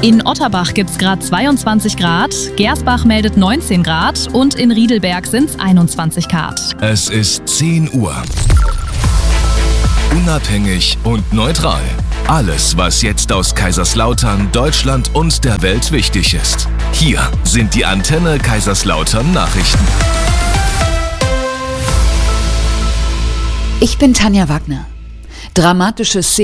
In Otterbach gibt es gerade 22 Grad, Gersbach meldet 19 Grad und in Riedelberg sind es 21 Grad. Es ist 10 Uhr. Unabhängig und neutral. Alles, was jetzt aus Kaiserslautern, Deutschland und der Welt wichtig ist. Hier sind die Antenne Kaiserslautern Nachrichten. Ich bin Tanja Wagner. Dramatische Szenen